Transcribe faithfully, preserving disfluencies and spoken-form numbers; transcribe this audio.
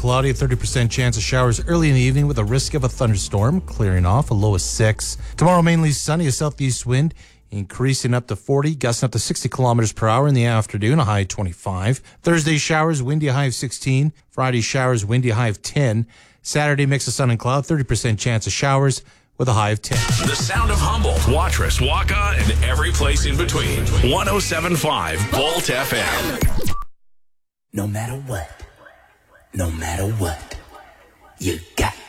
cloudy, thirty percent chance of showers early in the evening with a risk of a thunderstorm, clearing off, a low of six. Tomorrow, mainly sunny, a southeast wind increasing up to forty, gusting up to sixty kilometers per hour in the afternoon, a high of twenty-five. Thursday, showers, windy, a high of sixteen. Friday, showers, windy, a high of ten. Saturday, mix of sun and cloud, thirty percent chance of showers with a high of ten. The sound of Humboldt, Watrous, Waka, and every place in between. one oh seven point five Bolt F M. No matter what, no matter what, you got